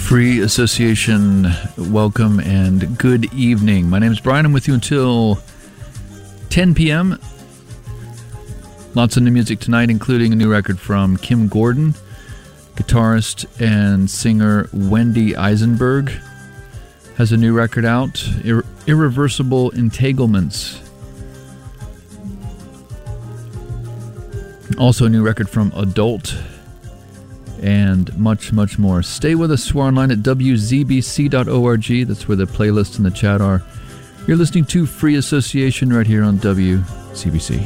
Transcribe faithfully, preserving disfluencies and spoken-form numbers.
Free Association, welcome and good evening. My name is Brian. I'm with you until ten p.m. Lots of new music tonight, including a new record from Kim Gordon, guitarist and singer Wendy Eisenberg has a new record out, Ir- Irreversible Entanglements. Also a new record from Adult, and much, much more. Stay with us. We're online at w z b c dot org. That's where the playlists and the chat are. You're listening to Free Association right here on W C B C.